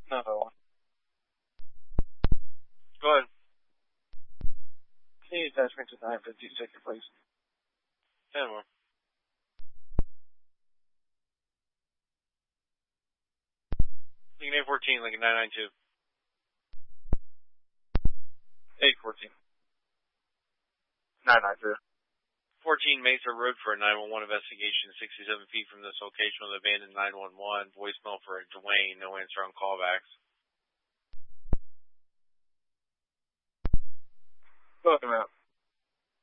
Another one. Go ahead. Can you attach me to 950 ticket, please? 10 more. Lincoln 814, Lincoln 992. 814. 992. 14 Mesa Road for a 911 investigation 67 feet from this location with abandoned 911. Voicemail for Dwayne. No answer on callbacks. Go ahead, man.